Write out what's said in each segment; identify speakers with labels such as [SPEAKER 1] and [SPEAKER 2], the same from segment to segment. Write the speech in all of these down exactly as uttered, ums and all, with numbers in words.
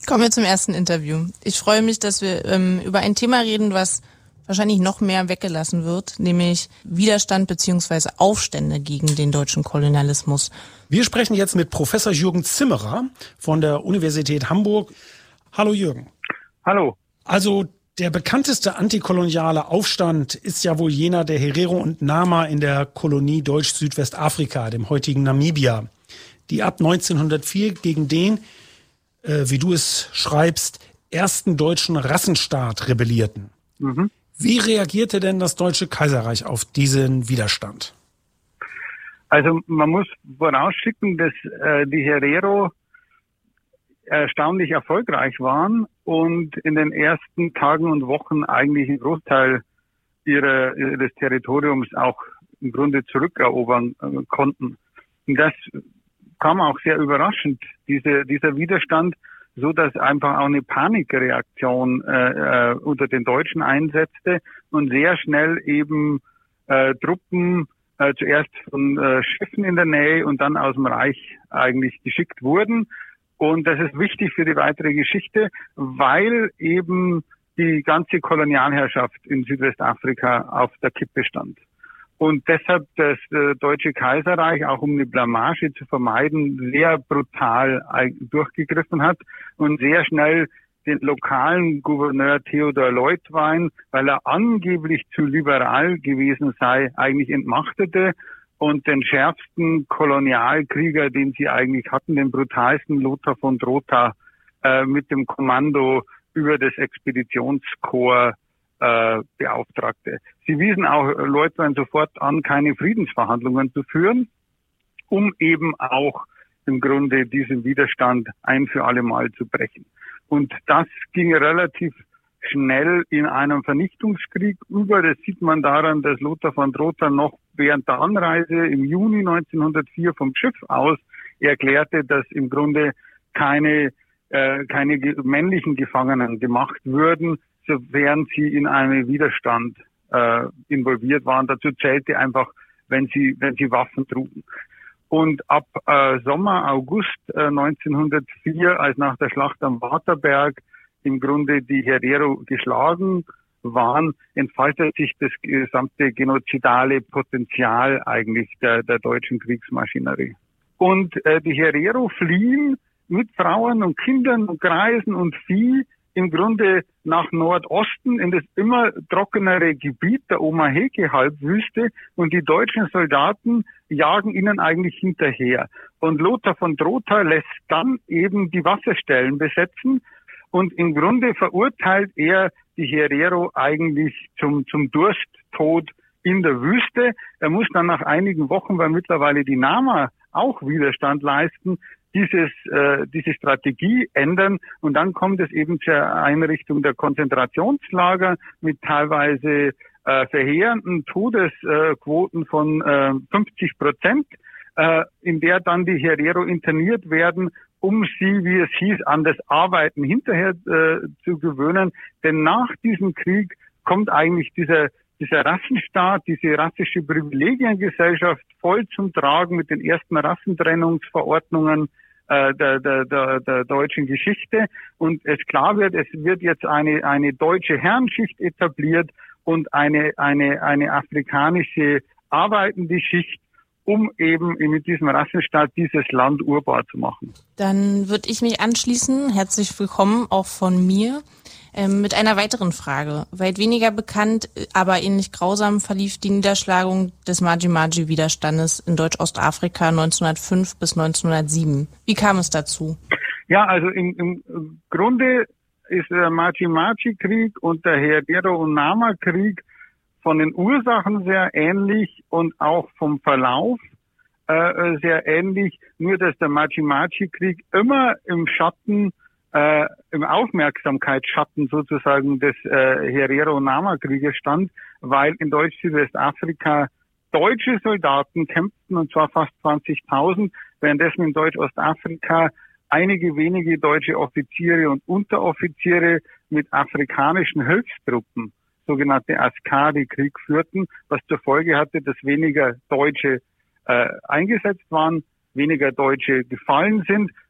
[SPEAKER 1] Kommen wir zum ersten Interview. Ich freue mich, dass wir ähm, über ein Thema reden, was wahrscheinlich noch mehr weggelassen wird, nämlich Widerstand bzw. Aufstände gegen den deutschen Kolonialismus.
[SPEAKER 2] Wir sprechen jetzt mit Professor Jürgen Zimmerer von der Universität Hamburg. Hallo Jürgen.
[SPEAKER 3] Hallo.
[SPEAKER 2] Also der bekannteste antikoloniale Aufstand ist ja wohl jener der Herero und Nama in der Kolonie Deutsch-Südwestafrika, dem heutigen Namibia, die ab neunzehnhundertvier gegen den, äh, wie du es schreibst, ersten deutschen Rassenstaat rebellierten. Mhm. Wie reagierte denn das Deutsche Kaiserreich auf diesen Widerstand?
[SPEAKER 3] Also man muss vorausschicken, dass äh, die Herero erstaunlich erfolgreich waren und in den ersten Tagen und Wochen eigentlich einen Großteil ihrer, ihres Territoriums auch im Grunde zurückerobern äh, konnten. Und das kam auch sehr überraschend, diese, dieser Widerstand, so dass einfach auch eine Panikreaktion äh, äh, unter den Deutschen einsetzte und sehr schnell eben äh, Truppen äh, zuerst von äh, Schiffen in der Nähe und dann aus dem Reich eigentlich geschickt wurden. Und das ist wichtig für die weitere Geschichte, weil eben die ganze Kolonialherrschaft in Südwestafrika auf der Kippe stand. Und deshalb das äh, Deutsche Kaiserreich, auch um eine Blamage zu vermeiden, sehr brutal durchgegriffen hat und sehr schnell den lokalen Gouverneur Theodor Leutwein, weil er angeblich zu liberal gewesen sei, eigentlich entmachtete und den schärfsten Kolonialkrieger, den sie eigentlich hatten, den brutalsten Lothar von Trotha, äh, mit dem Kommando über das Expeditionskorps äh, beauftragte. Sie wiesen auch Leutwein sofort an, keine Friedensverhandlungen zu führen, um eben auch im Grunde diesen Widerstand ein für alle Mal zu brechen. Und das ging relativ schnell in einem Vernichtungskrieg über. Das sieht man daran, dass Lothar von Trotha noch während der Anreise im Juni neunzehnhundertvier vom Schiff aus erklärte, dass im Grunde keine, äh, keine männlichen Gefangenen gemacht würden, sofern sie in einen Widerstand äh, involviert waren. Dazu zählte einfach, wenn sie, wenn sie Waffen trugen. Und ab äh, Sommer, August äh, neunzehnhundertvier, als nach der Schlacht am Waterberg im Grunde die Herero geschlagen waren, entfaltet sich das gesamte genozidale Potenzial eigentlich der, der deutschen Kriegsmaschinerie. Und äh, die Herero fliehen mit Frauen und Kindern und Greisen und Vieh im Grunde nach Nordosten in das immer trockenere Gebiet der Omaheke-Halbwüste und die deutschen Soldaten jagen ihnen eigentlich hinterher. Und Lothar von Trotha lässt dann eben die Wasserstellen besetzen und im Grunde verurteilt er die Herero eigentlich zum, zum Dursttod in der Wüste. Er muss dann nach einigen Wochen, weil mittlerweile die Nama auch Widerstand leisten, dieses, äh, diese Strategie ändern und dann kommt es eben zur Einrichtung der Konzentrationslager mit teilweise äh, verheerenden Todesquoten von äh, fünfzig Prozent, äh, in der dann die Herero interniert werden, um sie, wie es hieß, an das Arbeiten hinterher äh, zu gewöhnen. Denn nach diesem Krieg kommt eigentlich dieser dieser Rassenstaat, diese rassische Privilegiengesellschaft voll zum Tragen mit den ersten Rassentrennungsverordnungen äh, der, der, der, der deutschen Geschichte. Und es klar wird, es wird jetzt eine, eine deutsche Herrenschicht etabliert und eine, eine, eine afrikanische arbeitende Schicht, um eben mit diesem Rassenstaat dieses Land urbar zu machen.
[SPEAKER 1] Dann würde ich mich anschließen. Herzlich willkommen auch von mir. Ähm, mit einer weiteren Frage. Weit weniger bekannt, aber ähnlich grausam verlief die Niederschlagung des Maji-Maji-Widerstandes in Deutsch-Ostafrika neunzehnhundertfünf bis neunzehnhundertsieben. Wie kam es dazu?
[SPEAKER 3] Ja, also im, im Grunde ist der Maji-Maji-Krieg und der Herero- und Nama-Krieg von den Ursachen sehr ähnlich und auch vom Verlauf äh, sehr ähnlich, nur dass der Maji-Maji-Krieg immer im Schatten Äh, im Aufmerksamkeitsschatten sozusagen des äh, Herero-Nama-Krieges stand, weil in Deutsch-Südwestafrika deutsche Soldaten kämpften, und zwar fast zwanzigtausend, währenddessen in Deutsch-Ostafrika einige wenige deutsche Offiziere und Unteroffiziere mit afrikanischen Hilfstruppen, sogenannte Askari, Krieg führten, was zur Folge hatte, dass weniger Deutsche äh, eingesetzt waren, weniger Deutsche gefallen sind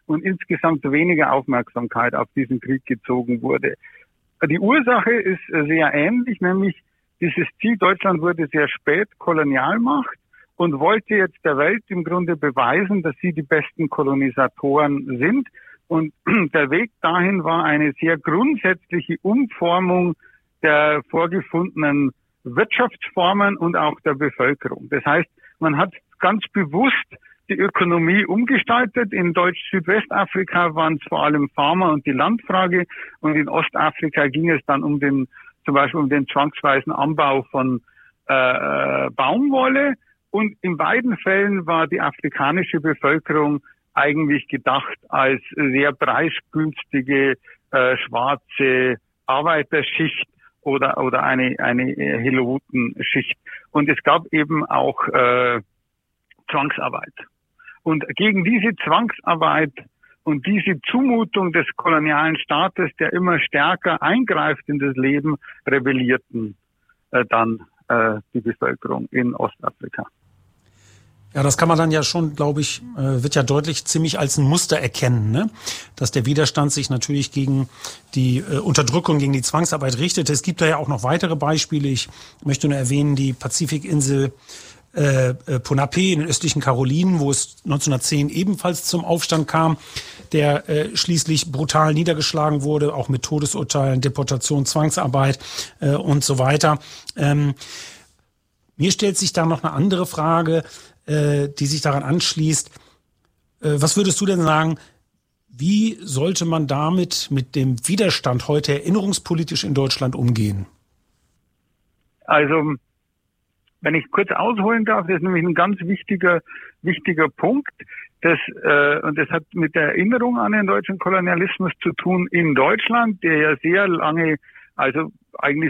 [SPEAKER 3] und insgesamt weniger Aufmerksamkeit auf diesen Krieg gezogen wurde. Die Ursache ist sehr ähnlich, nämlich dieses Ziel, Deutschland wurde sehr spät Kolonialmacht und wollte jetzt der Welt im Grunde beweisen, dass sie die besten Kolonisatoren sind. Und der Weg dahin war eine sehr grundsätzliche Umformung der vorgefundenen Wirtschaftsformen und auch der Bevölkerung. Das heißt, man hat ganz bewusst die Ökonomie umgestaltet. In Deutsch-Südwestafrika waren es vor allem Farmer und die Landfrage, und in Ostafrika ging es dann um den, zum Beispiel um den zwangsweisen Anbau von äh, Baumwolle. Und in beiden Fällen war die afrikanische Bevölkerung eigentlich gedacht als sehr preisgünstige äh, schwarze Arbeiterschicht oder oder eine eine Helotenschicht. Und es gab eben auch äh, Zwangsarbeit. Und gegen diese Zwangsarbeit und diese Zumutung des kolonialen Staates, der immer stärker eingreift in das Leben, rebellierten äh, dann äh, die Bevölkerung in Ostafrika.
[SPEAKER 2] Ja, das kann man dann ja schon, glaube ich, äh, wird ja deutlich ziemlich als ein Muster erkennen, ne? Dass der Widerstand sich natürlich gegen die äh, Unterdrückung, gegen die Zwangsarbeit richtete. Es gibt da ja auch noch weitere Beispiele. Ich möchte nur erwähnen, die Pazifikinsel äh, äh, Ponape in den östlichen Karolinen, wo es neunzehnhundertzehn ebenfalls zum Aufstand kam, der äh, schließlich brutal niedergeschlagen wurde, auch mit Todesurteilen, Deportation, Zwangsarbeit äh, und so weiter. Ähm, mir stellt sich da noch eine andere Frage, die sich daran anschließt. Was würdest du denn sagen, wie sollte man damit mit dem Widerstand heute erinnerungspolitisch in Deutschland umgehen?
[SPEAKER 3] Also, wenn ich kurz ausholen darf, das ist nämlich ein ganz wichtiger, wichtiger Punkt. Das, äh, und das hat mit der Erinnerung an den deutschen Kolonialismus zu tun in Deutschland, der ja sehr lange, also eigentlich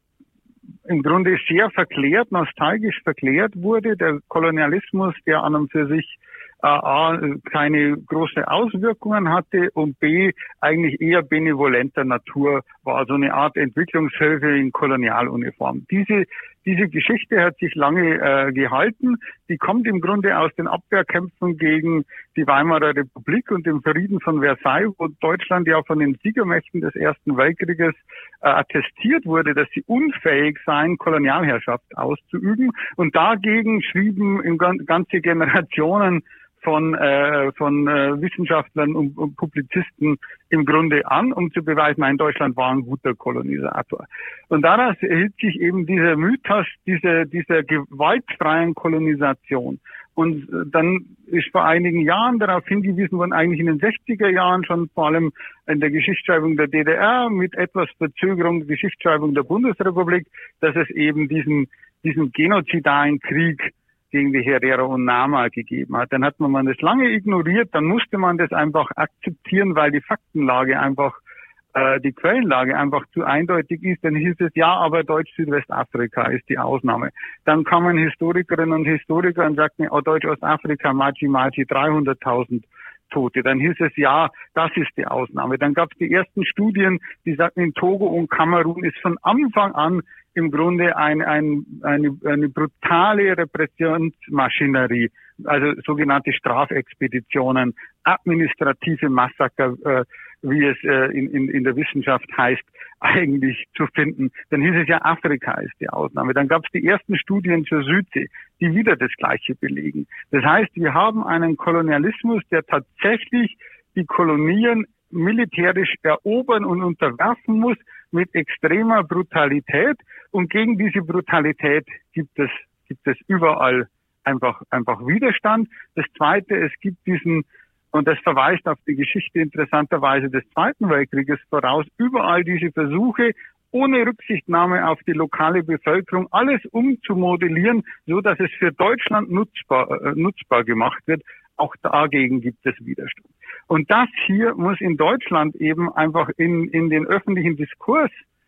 [SPEAKER 3] im Grunde sehr verklärt, nostalgisch verklärt wurde. Der Kolonialismus, der an und für sich äh, A, keine große Auswirkungen hatte und B, eigentlich eher benevolenter Natur war, so eine Art Entwicklungshilfe in Kolonialuniform. Diese diese Geschichte hat sich lange äh, gehalten. Die kommt im Grunde aus den Abwehrkämpfen gegen die Weimarer Republik und dem Frieden von Versailles, wo Deutschland ja von den Siegermächten des Ersten Weltkrieges äh, attestiert wurde, dass sie unfähig seien, Kolonialherrschaft auszuüben. Und dagegen schrieben im, ganze Generationen von äh, von äh, Wissenschaftlern und, und Publizisten im Grunde an, um zu beweisen, nein, Deutschland war ein guter Kolonisator. Und daraus erhielt sich eben dieser Mythos dieser dieser gewaltfreien Kolonisation. Und dann ist vor einigen Jahren darauf hingewiesen worden, eigentlich in den sechziger Jahren schon, vor allem in der Geschichtsschreibung der D D R, mit etwas Verzögerung der Geschichtsschreibung der Bundesrepublik, dass es eben diesen diesen genozidalen Krieg gegen die Herero und Nama gegeben hat. Dann hat man das lange ignoriert, dann musste man das einfach akzeptieren, weil die Faktenlage einfach, äh, die Quellenlage einfach zu eindeutig ist. Dann hieß es, ja, aber Deutsch-Südwestafrika ist die Ausnahme. Dann kamen Historikerinnen und Historiker und sagten, oh, Deutsch-Ostafrika, Maji Maji, dreihunderttausend Tote. Dann hieß es, ja, das ist die Ausnahme. Dann gab es die ersten Studien, die sagten, in Togo und Kamerun ist von Anfang an im Grunde ein, ein, eine, eine brutale Repressionsmaschinerie, also sogenannte Strafexpeditionen, administrative Massaker, äh, wie es äh, in, in, in der Wissenschaft heißt, eigentlich zu finden. Dann hieß es ja, Afrika ist die Ausnahme. Dann gab es die ersten Studien zur Südsee, die wieder das Gleiche belegen. Das heißt, wir haben einen Kolonialismus, der tatsächlich die Kolonien militärisch erobern und unterwerfen muss mit extremer Brutalität. Und gegen diese Brutalität gibt es, gibt es überall einfach, einfach Widerstand. Das Zweite, es gibt diesen, und das verweist auf die Geschichte interessanterweise des Zweiten Weltkrieges voraus, überall diese Versuche, ohne Rücksichtnahme auf die lokale Bevölkerung, alles umzumodellieren, so dass es für Deutschland nutzbar, äh, nutzbar gemacht wird. Auch dagegen gibt es Widerstand. Und das hier muss in Deutschland eben einfach in, in den öffentlichen Diskurs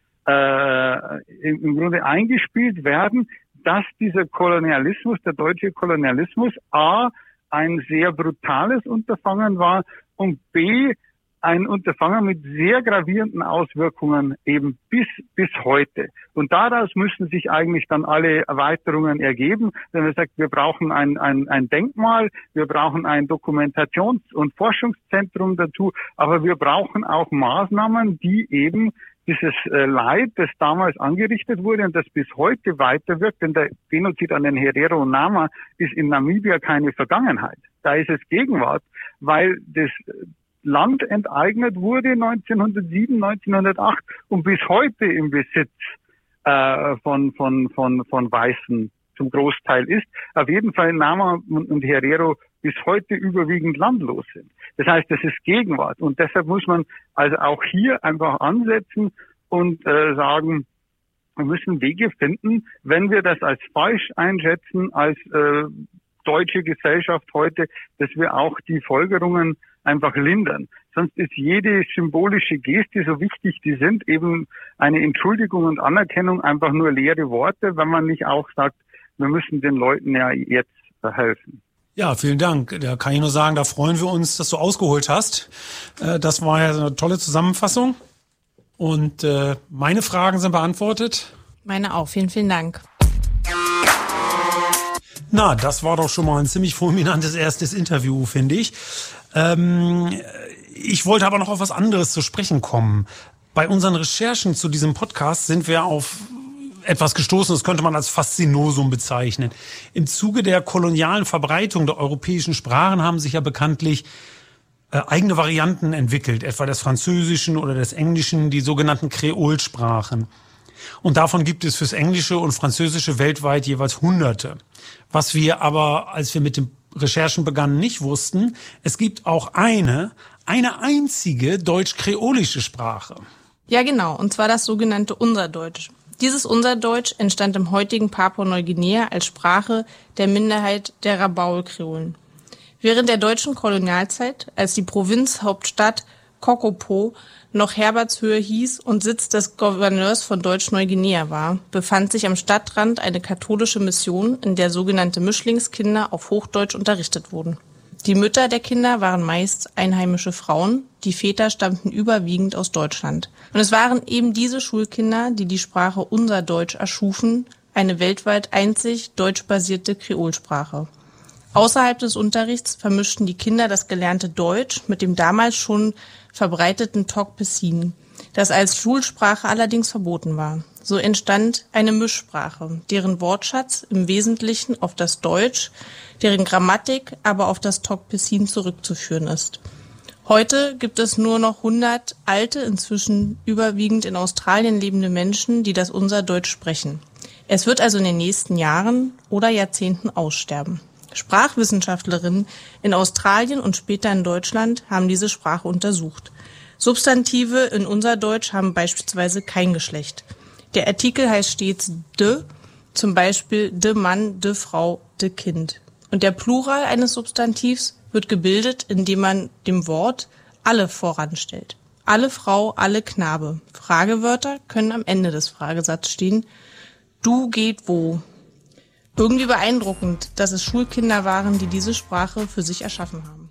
[SPEAKER 3] äh, im Grunde eingespielt werden, dass dieser Kolonialismus, der deutsche Kolonialismus, a, ein sehr brutales Unterfangen war und b, ein Unterfangen mit sehr gravierenden Auswirkungen eben bis bis heute. Und daraus müssen sich eigentlich dann alle Erweiterungen ergeben, wenn man sagt, wir brauchen ein ein, ein Denkmal, wir brauchen ein Dokumentations- und Forschungszentrum dazu, aber wir brauchen auch Maßnahmen, die eben dieses äh, Leid, das damals angerichtet wurde und das bis heute weiterwirkt, denn der Genozid an den Herero und Nama ist in Namibia keine Vergangenheit. Da ist es Gegenwart, weil das Land enteignet wurde neunzehnhundertsieben, neunzehnhundertacht und bis heute im Besitz äh, von von von von Weißen zum Großteil ist. Auf jeden Fall Nama und, und Herero bis heute überwiegend landlos sind. Das heißt, das ist Gegenwart und deshalb muss man also auch hier einfach ansetzen und äh, sagen, wir müssen Wege finden, wenn wir das als falsch einschätzen, als äh, deutsche Gesellschaft heute, dass wir auch die Folgerungen einfach lindern. Sonst ist jede symbolische Geste, so wichtig die sind, eben eine Entschuldigung und Anerkennung einfach nur leere Worte, wenn man nicht auch sagt, wir müssen den Leuten ja jetzt helfen.
[SPEAKER 2] Ja, vielen Dank. Da kann ich nur sagen, da freuen wir uns, dass du ausgeholt hast. Das war ja eine tolle Zusammenfassung. Und meine Fragen sind beantwortet.
[SPEAKER 1] Meine auch. Vielen, vielen Dank.
[SPEAKER 2] Na, das war doch schon mal ein ziemlich fulminantes erstes Interview, finde ich. Ähm, ich wollte aber noch auf was anderes zu sprechen kommen. Bei unseren Recherchen zu diesem Podcast sind wir auf etwas gestoßen, das könnte man als Faszinosum bezeichnen. Im Zuge der kolonialen Verbreitung der europäischen Sprachen haben sich ja bekanntlich äh, eigene Varianten entwickelt, etwa des Französischen oder des Englischen, die sogenannten Kreolsprachen. Und davon gibt es fürs Englische und Französische weltweit jeweils Hunderte. Was wir aber, als wir mit den Recherchen begannen, nicht wussten, es gibt auch eine, eine einzige deutsch-kreolische Sprache.
[SPEAKER 1] Ja, genau, und zwar das sogenannte Unserdeutsch. Dieses Unserdeutsch entstand im heutigen Papua-Neuguinea als Sprache der Minderheit der Rabaul-Kreolen. Während der deutschen Kolonialzeit, als die Provinzhauptstadt Kokopo noch Herbertshöhe hieß und Sitz des Gouverneurs von Deutsch-Neuguinea war, befand sich am Stadtrand eine katholische Mission, in der sogenannte Mischlingskinder auf Hochdeutsch unterrichtet wurden. Die Mütter der Kinder waren meist einheimische Frauen, die Väter stammten überwiegend aus Deutschland. Und es waren eben diese Schulkinder, die die Sprache Unserdeutsch erschufen, eine weltweit einzig deutschbasierte Kreolsprache. Außerhalb des Unterrichts vermischten die Kinder das gelernte Deutsch mit dem damals schon verbreiteten Tok Pisin, das als Schulsprache allerdings verboten war. So entstand eine Mischsprache, deren Wortschatz im Wesentlichen auf das Deutsch, deren Grammatik aber auf das Tok Pisin zurückzuführen ist. Heute gibt es nur noch hundert alte, inzwischen überwiegend in Australien lebende Menschen, die das Unserdeutsch sprechen. Es wird also in den nächsten Jahren oder Jahrzehnten aussterben. Sprachwissenschaftlerinnen in Australien und später in Deutschland haben diese Sprache untersucht. Substantive in Unserdeutsch haben beispielsweise kein Geschlecht. Der Artikel heißt stets de, zum Beispiel de Mann, de Frau, de Kind. Und der Plural eines Substantivs wird gebildet, indem man dem Wort alle voranstellt. Alle Frau, alle Knabe. Fragewörter können am Ende des Fragesatzes stehen. Du geht wo? Irgendwie beeindruckend, dass es Schulkinder waren, die diese Sprache für sich erschaffen haben.